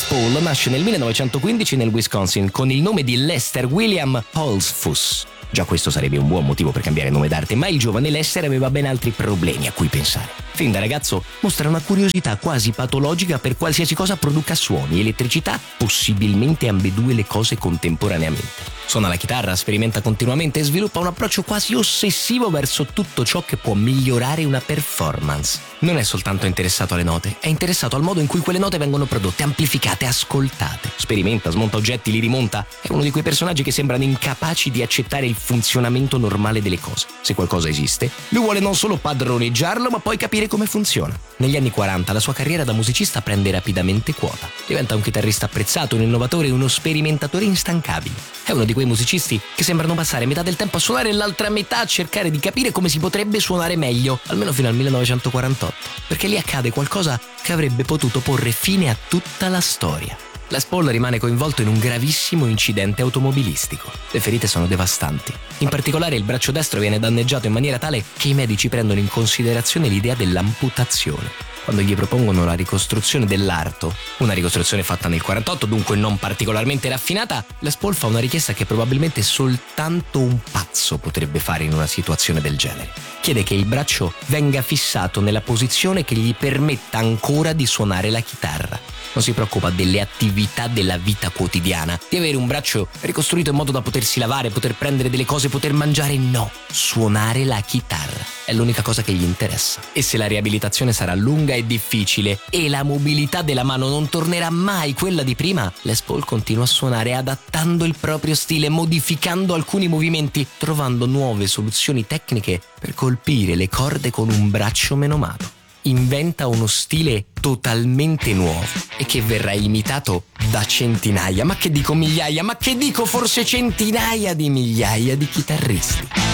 Les Paul nasce nel 1915 nel Wisconsin con il nome di Lester William Holzfuss. Già questo sarebbe un buon motivo per cambiare nome d'arte, ma il giovane Lester aveva ben altri problemi a cui pensare. Fin da ragazzo mostra una curiosità quasi patologica per qualsiasi cosa produca suoni, elettricità, possibilmente ambedue le cose contemporaneamente. Suona la chitarra, sperimenta continuamente e sviluppa un approccio quasi ossessivo verso tutto ciò che può migliorare una performance. Non è soltanto interessato alle note, è interessato al modo in cui quelle note vengono prodotte, amplificate, ascoltate. Sperimenta, smonta oggetti, li rimonta. È uno di quei personaggi che sembrano incapaci di accettare il funzionamento normale delle cose. Se qualcosa esiste, lui vuole non solo padroneggiarlo, ma poi capire come funziona. Negli anni 40 la sua carriera da musicista prende rapidamente quota. Diventa un chitarrista apprezzato, un innovatore e uno sperimentatore instancabile. È uno di quei musicisti che sembrano passare metà del tempo a suonare e l'altra metà a cercare di capire come si potrebbe suonare meglio, almeno fino al 1948, perché lì accade qualcosa che avrebbe potuto porre fine a tutta la storia. Les Paul rimane coinvolto in un gravissimo incidente automobilistico. Le ferite sono devastanti. In particolare il braccio destro viene danneggiato in maniera tale che i medici prendono in considerazione l'idea dell'amputazione. Quando gli propongono la ricostruzione dell'arto, una ricostruzione fatta nel 48, dunque non particolarmente raffinata, Les Paul fa una richiesta che probabilmente soltanto un pazzo potrebbe fare in una situazione del genere. Chiede che il braccio venga fissato nella posizione che gli permetta ancora di suonare la chitarra. Non si preoccupa delle attività della vita quotidiana, di avere un braccio ricostruito in modo da potersi lavare, poter prendere delle cose, poter mangiare. No, suonare la chitarra è l'unica cosa che gli interessa. E se la riabilitazione sarà lunga e difficile e la mobilità della mano non tornerà mai quella di prima, Les Paul continua a suonare adattando il proprio stile, modificando alcuni movimenti, trovando nuove soluzioni tecniche per colpire le corde con un braccio menomato. Inventa uno stile totalmente nuovo e che verrà imitato da centinaia, ma che dico migliaia, ma che dico forse centinaia di migliaia di chitarristi.